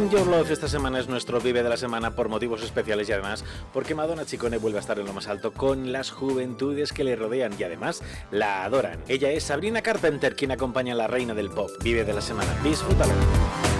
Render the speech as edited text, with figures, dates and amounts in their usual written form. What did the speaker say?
Bring Your Love esta semana es nuestro Vive de la Semana por motivos especiales y además porque Madonna Ciccone vuelve a estar en lo más alto con las juventudes que le rodean y además la adoran. Ella es Sabrina Carpenter, quien acompaña a la reina del pop. Vive de la Semana. Disfrútalo.